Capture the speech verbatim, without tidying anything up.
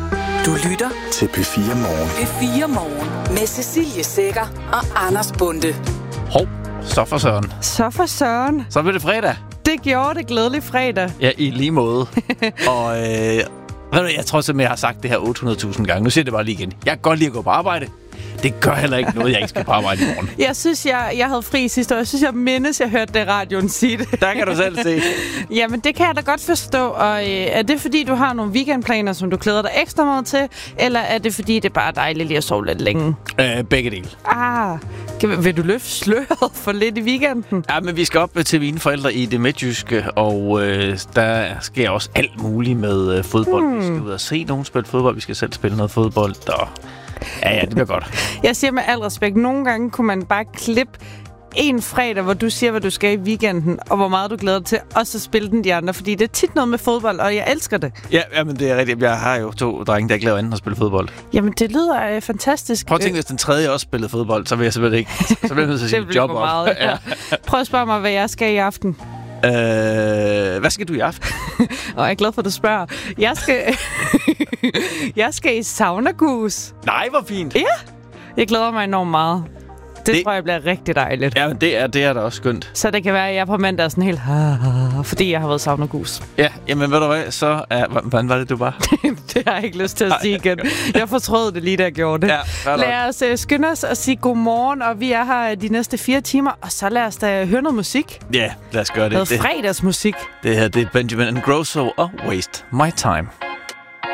Du lytter til P fire Morgen. P fire Morgen med Cecilie Sækker og Anders Bonde. Hov, så for søren. Så for søren. Så blev det fredag. Det gjorde det glædelig fredag. Ja, i lige måde. og øh, ved du, jeg tror simpelthen, jeg har sagt det her otte hundrede tusind gange. Nu siger jeg det bare lige igen. Jeg kan godt lide at gå på arbejde. Det gør heller ikke noget, jeg ikke skal på arbejde i morgen. Jeg synes, jeg, jeg havde fri sidste år. Jeg synes, jeg mindes, jeg hørte det i radioen sige det. Der kan du selv se. Jamen, det kan jeg da godt forstå. Og øh, er det, fordi du har nogle weekendplaner, som du glæder dig ekstra meget til? Eller er det, fordi det er bare dejligt lige at sove lidt længe? Øh, begge dele. Ah, kan, vil du løfte sløret for lidt i weekenden? Ja, men vi skal op til mine forældre i det midtjyske, og øh, der sker også alt muligt med øh, fodbold. Hmm. Vi skal ud og se nogen spille fodbold. Vi skal selv spille noget fodbold, og ja, ja, det bliver godt. Jeg siger med al respekt, nogle gange kunne man bare klippe en fredag, hvor du siger, hvad du skal i weekenden, og hvor meget du glæder dig til, og så spille den de andre, fordi det er tit noget med fodbold, og jeg elsker det. Ja, jamen, det er rigtigt. Jeg har jo to drenge, der ikke laver andet end at spille fodbold. Jamen, det lyder øh, fantastisk. Prøv at tænke, hvis den tredje også spillede fodbold, så vil jeg simpelthen ikke. Så bliver jeg nødt til at sige job op. Meget, ja. Prøv at spørge mig, hvad jeg skal i aften. Øh, hvad skal du i aften? Og jeg er glad for, at du spørger. Jeg skal, jeg skal i saunagus. Nej, hvor fint. Ja, jeg glæder mig enormt meget. Det, det tror jeg bliver rigtig dejligt. Ja, men det er, det er da også skønt. Så det kan være, at jeg på mandag er sådan helt... Fordi jeg har været saunagus. Ja, jamen ved du hvad, så er... Hvordan var det, du var? Det har jeg ikke lyst til at sige igen. Jeg fortrød det lige, da jeg gjorde det. Ja, lad os uh, skynde os og sige godmorgen, og vi er her de næste fire timer, og så lad os da høre noget musik. Ja, lad os gøre det. Noget fredagsmusik. Det her, det er Benjamin Ingrosso og Waste My Time.